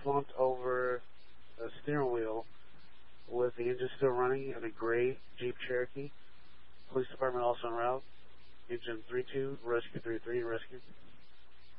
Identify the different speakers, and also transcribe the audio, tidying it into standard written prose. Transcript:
Speaker 1: slumped over a steering wheel with the engine still running in a gray Jeep Cherokee. Police department also en route. Engine 32, rescue 33, rescue.